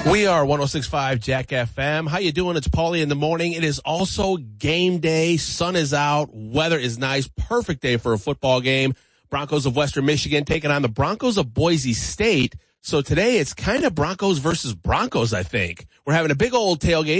We are 106.5 Jack FM. How you doing? It's Paulie in the morning. It is also game day. Sun is out. Weather is nice. Perfect day for a football game. Broncos of Western Michigan taking on the Broncos of Boise State. So today it's kind of Broncos versus Broncos, I think. We're having a big old tailgate.